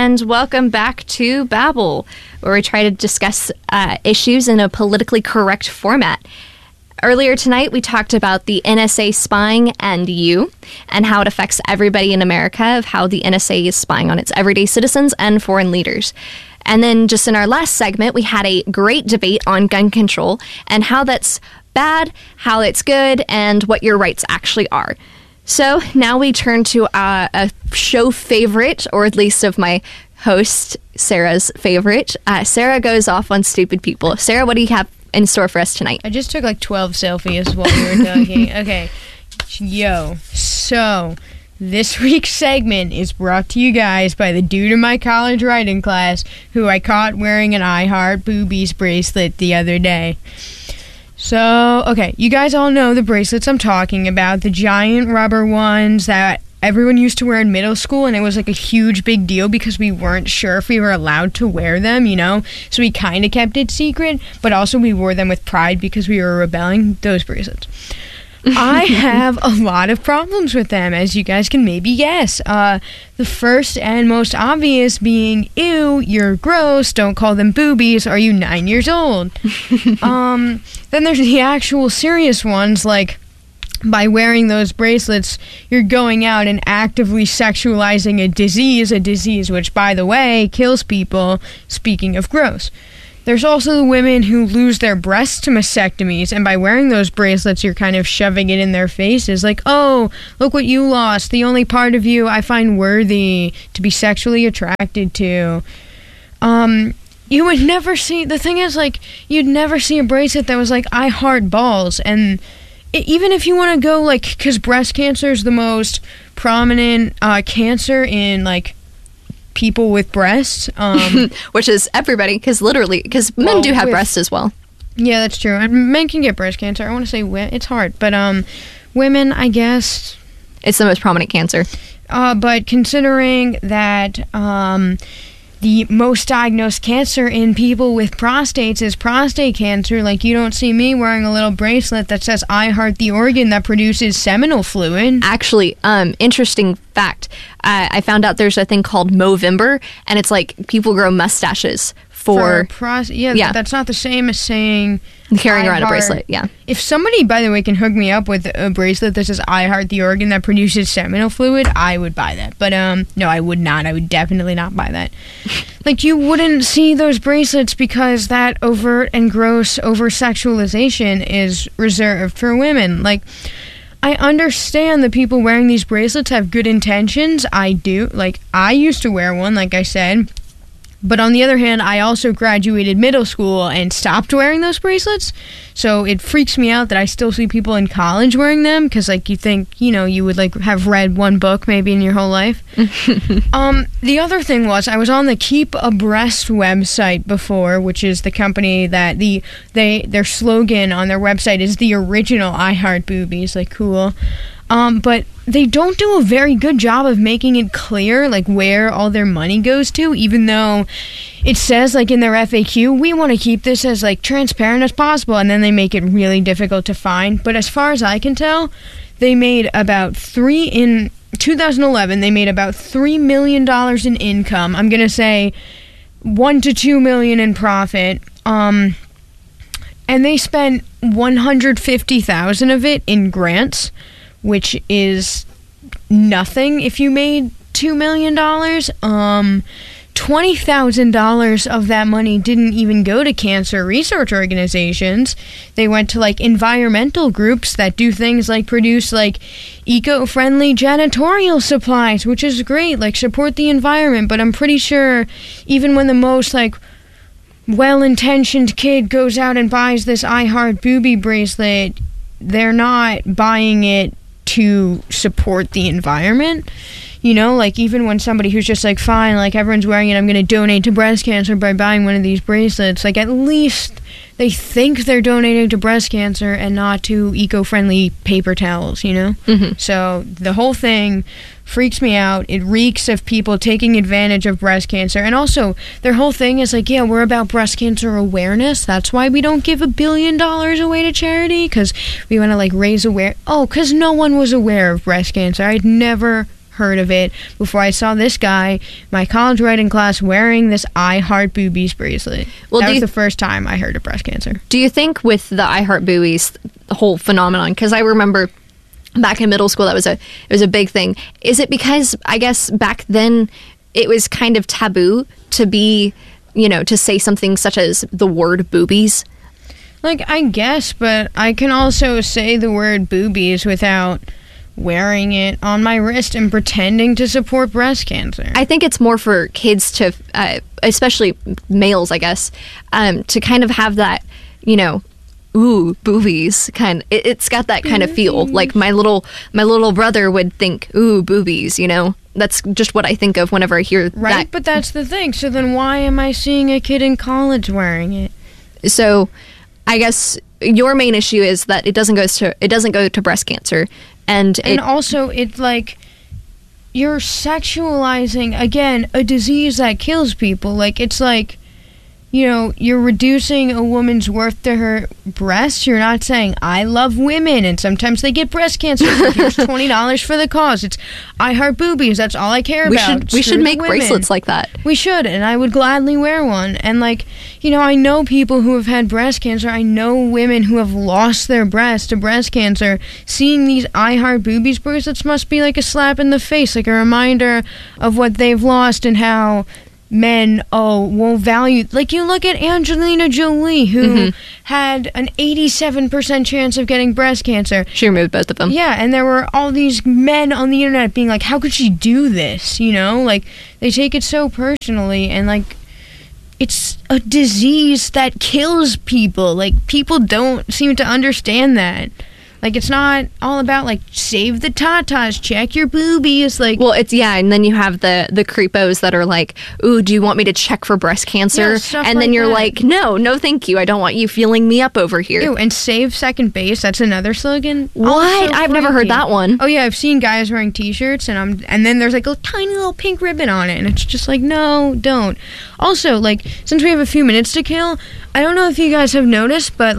and welcome back to Babble, where we try to discuss issues in a politically correct format. Earlier tonight, we talked about the NSA spying and you, and how it affects everybody in America, of how the NSA is spying on its everyday citizens and foreign leaders. And then just in our last segment, we had a great debate on gun control and how that's bad, how it's good, and what your rights actually are. So now we turn to a show favorite, or at least of my host, Sarah's favorite. Sarah goes off on stupid people. Sarah, what do you have in store for us tonight? I just took like 12 selfies while we were talking. Okay. So this week's segment is brought to you guys by the dude in my college writing class who I caught wearing an I Heart Boobies bracelet the other day. So, okay, you guys all know the bracelets I'm talking about, the giant rubber ones that everyone used to wear in middle school, and it was like a huge big deal because we weren't sure if we were allowed to wear them, you know? So we kind of kept it secret, but also we wore them with pride because we were rebelling. Those bracelets. I have a lot of problems with them, as you guys can maybe guess. The first and most obvious being, ew, you're gross, don't call them boobies, are you 9 years old? Then there's the actual serious ones, like, by wearing those bracelets, you're going out and actively sexualizing a disease which, by the way, kills people, speaking of gross. There's also the women who lose their breasts to mastectomies, and by wearing those bracelets, you're kind of shoving it in their faces, like, oh, look what you lost, the only part of you I find worthy to be sexually attracted to. You would never see, the thing is, like, you'd never see a bracelet that was like, I heart balls, and even if you want to go, like, because breast cancer is the most prominent cancer in, like, people with breasts, which is everybody, because men do have breasts as well. Yeah, that's true. And men can get breast cancer. I want to say it's hard, but women, I guess, it's the most prominent cancer. But considering that the most diagnosed cancer in people with prostates is prostate cancer, like, you don't see me wearing a little bracelet that says I heart the organ that produces seminal fluid. Actually, interesting fact, I found out there's a thing called Movember, and it's like people grow mustaches for that's not the same as saying carrying around a bracelet. Yeah. If somebody, by the way, can hook me up with a bracelet that says I heart the organ that produces seminal fluid, I would buy that. But no, I would not. I would definitely not buy that. Like, you wouldn't see those bracelets because that overt and gross over-sexualization is reserved for women. Like, I understand that people wearing these bracelets have good intentions. I do. Like, I used to wear one, like I said. But on the other hand, I also graduated middle school and stopped wearing those bracelets. So it freaks me out that I still see people in college wearing them because, like, you think, you know, you would, like, have read one book maybe in your whole life. The other thing was, I was on the Keep Abreast website before, which is the company that their slogan on their website is the original I Heart Boobies. Like, cool. But they don't do a very good job of making it clear, like, where all their money goes to, even though it says, like, in their FAQ, we want to keep this as, like, transparent as possible, and then they make it really difficult to find. But as far as I can tell, they made about in 2011, they made about $3 million in income. I'm going to say $1 to $2 million in profit. And they spent $150,000 of it in grants, which is nothing if you made $2 million. $20,000 of that money didn't even go to cancer research organizations. They went to, like, environmental groups that do things like produce, like, eco-friendly janitorial supplies, which is great, like, support the environment. But I'm pretty sure even when the most, like, well-intentioned kid goes out and buys this I Heart Boobie bracelet, they're not buying it to support the environment. You know, like, even when somebody who's just like, fine, like, everyone's wearing it, I'm going to donate to breast cancer by buying one of these bracelets, like, at least they think they're donating to breast cancer and not to eco-friendly paper towels, you know? Mm-hmm. So the whole thing freaks me out. It reeks of people taking advantage of breast cancer. And also, their whole thing is like, yeah, we're about breast cancer awareness. That's why we don't give $1 billion away to charity, because we want to, like, raise awareness. Oh, because no one was aware of breast cancer. I'd never heard of it before I saw this guy, my college writing class, wearing this I Heart Boobies bracelet. Well, that was the first time I heard of breast cancer. Do you think with the I Heart Boobies, the whole phenomenon, because I remember back in middle school, it was a big thing. Is it because, I guess, back then it was kind of taboo to be, to say something such as the word boobies? Like, I guess, but I can also say the word boobies without wearing it on my wrist and pretending to support breast cancer. I think it's more for kids to, especially males, I guess, to kind of have that, ooh, boobies kind. It's got that kind of feel. Like my little brother would think, ooh, boobies. That's just what I think of whenever I hear that. Right, but that's the thing. So then, why am I seeing a kid in college wearing it? So, I guess your main issue is that it doesn't go to breast cancer, and also it's like you're sexualizing again a disease that kills people. Like it's like, you're reducing a woman's worth to her breasts. You're not saying, I love women, and sometimes they get breast cancer. Here's $20 for the cause. It's, I heart boobies. That's all I care about. We should make bracelets like that. We should, and I would gladly wear one. And, I know people who have had breast cancer. I know women who have lost their breast to breast cancer. Seeing these I heart boobies bracelets must be like a slap in the face, like a reminder of what they've lost and how men won't value. Like, you look at Angelina Jolie, who had an 87% chance of getting breast cancer. She removed both of them. Yeah, and there were all these men on the internet being like, how could she do this? Like, they take it so personally, and it's a disease that kills people. Like, people don't seem to understand that. Like, it's not all about, save the tatas, check your boobies, Well, it's, and then you have the creepos that are like, ooh, do you want me to check for breast cancer? Yeah, and then you're like, no, thank you. I don't want you feeling me up over here. Ew, and save second base, that's another slogan. What? I've never heard that one. Oh, yeah, I've seen guys wearing T-shirts, and then there's, a tiny little pink ribbon on it, and it's just like, no, don't. Also, since we have a few minutes to kill, I don't know if you guys have noticed, but,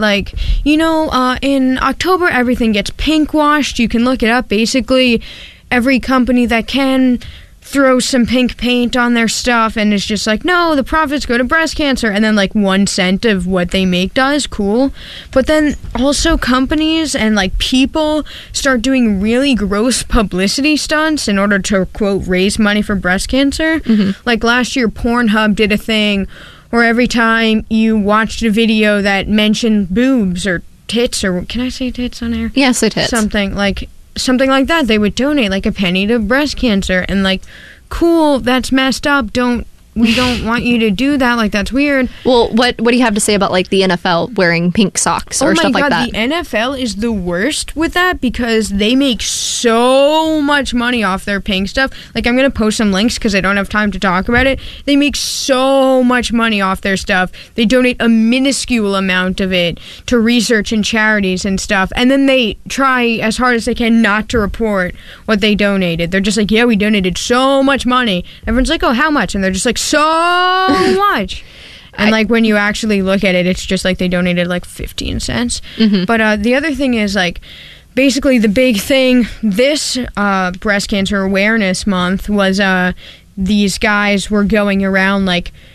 in October, everything gets pink washed. You can look it up. Basically, every company that can throws some pink paint on their stuff and it's just like, no, the profits go to breast cancer, and then 1 cent of what they make does. Cool. But then also companies and people start doing really gross publicity stunts in order to, quote, raise money for breast cancer. Last year, Pornhub did a thing where every time you watched a video that mentioned boobs or tits, or can I say tits on air? Yeah, say tits. Something like that, they would donate a penny to breast cancer, and cool, that's messed up. We don't want you to do that. That's weird. Well, what do you have to say about the NFL wearing pink socks or stuff like that? Oh my God, the NFL is the worst with that because they make so much money off their pink stuff. I'm going to post some links because I don't have time to talk about it. They make so much money off their stuff. They donate a minuscule amount of it to research and charities and stuff. And then they try as hard as they can not to report what they donated. They're just like, yeah, we donated so much money. Everyone's like, oh, how much? And they're just like, so much. And when you actually look at it, it's just they donated 15 cents. But the other thing is basically the big thing this breast cancer awareness month was these guys were going around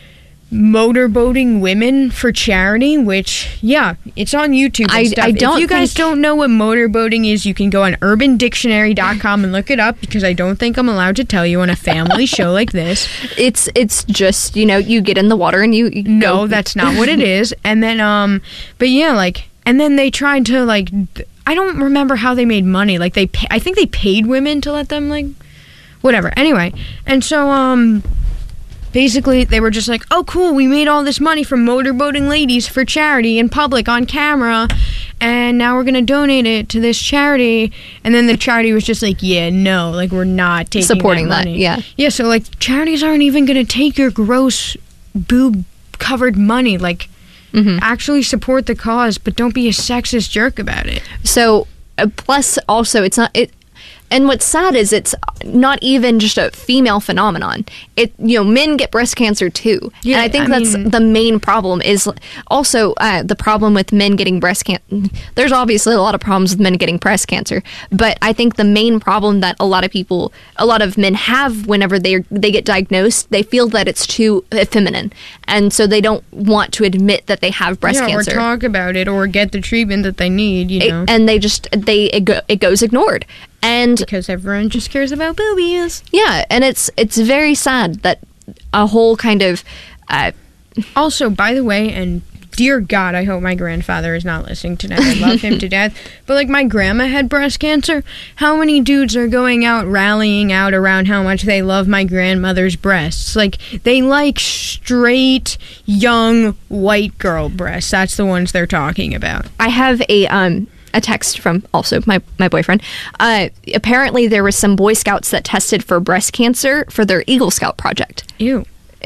motorboating women for charity, which, yeah, it's on YouTube and stuff. If you guys don't know what motorboating is, you can go on urbandictionary.com and look it up, because I don't think I'm allowed to tell you on a family show like this. It's just, you get in the water and you No, that's not what it is. And then, but yeah, and then they tried to, I don't remember how they made money. I think they paid women to let them, whatever. Anyway, and so, basically, they were just like, oh, cool, we made all this money from motorboating ladies for charity in public on camera, and now we're going to donate it to this charity. And then the charity was just like, yeah, no, we're not taking supporting that money. Yeah. Yeah, so, charities aren't even going to take your gross boob-covered money. Actually support the cause, but don't be a sexist jerk about it. So, plus, also, it's not... And what's sad is it's not even just a female phenomenon. Men get breast cancer too. Yeah, and I think that's the main problem is also the problem with men getting breast cancer. There's obviously a lot of problems with men getting breast cancer, but I think the main problem that a lot of men have whenever they get diagnosed, they feel that it's too feminine. And so they don't want to admit that they have breast cancer. Or talk about it or get the treatment that they need, And it goes ignored. And because everyone just cares about boobies. Yeah, and it's very sad that a whole kind of... Also, by the way, and dear God, I hope my grandfather is not listening tonight. I love him to death. But, like, my grandma had breast cancer. How many dudes are going out rallying out around how much they love my grandmother's breasts? Like, they like straight, young, white girl breasts. That's the ones they're talking about. I have a text from also my boyfriend. Apparently there were some Boy Scouts that tested for breast cancer for their Eagle Scout project. Ew.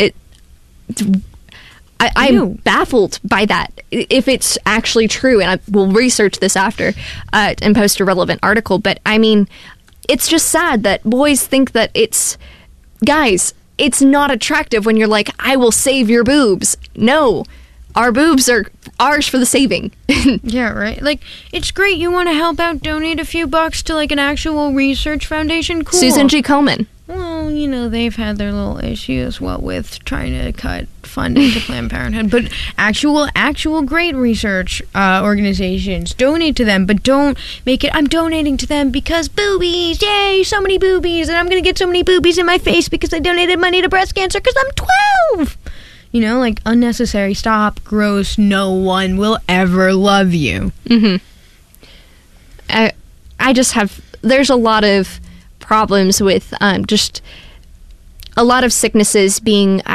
I'm baffled by that. If it's actually true, and I will research this after and post a relevant article, but I mean, it's just sad that boys think that guys, it's not attractive when you're like, I will save your boobs. No. Our boobs are ours for the saving. Yeah, right. Like, it's great you want to help out, donate a few bucks to, like, an actual research foundation. Cool. Susan G. Komen. Well, they've had their little issues, with trying to cut funding to Planned Parenthood. But actual great research organizations, donate to them, but don't make it, I'm donating to them because boobies, yay, so many boobies, and I'm going to get so many boobies in my face because I donated money to breast cancer because I'm 12! Like, unnecessary, stop, gross, no one will ever love you. Mm-hmm. I just there's a lot of problems with just a lot of sicknesses being